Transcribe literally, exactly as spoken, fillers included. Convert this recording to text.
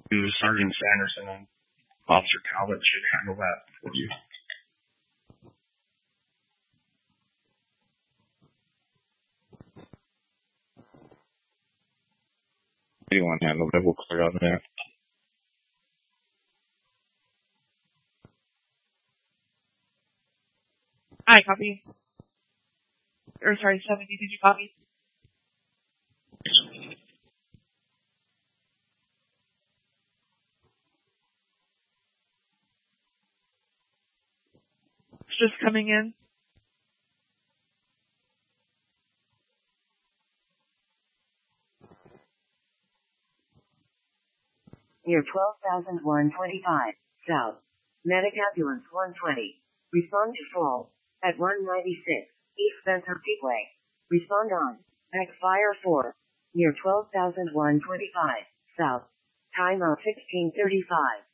You, Sergeant Sanderson and Officer Talbot should handle that for you. Anyone handle it, we'll clear out that. I copy. Or sorry, seventy, did you copy? It's just coming in. Near twelve thousand one twenty-five, South. Medic Ambulance one twenty. Respond to fall. At one ninety-six, East Spencer Peakway. Respond on. Backfire four. Near twelve thousand one twenty-five, South. Time of sixteen thirty-five.